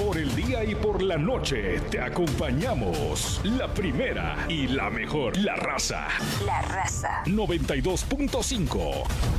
Por el día y por la noche te acompañamos. La primera y la mejor. La Raza. La Raza. 92.5.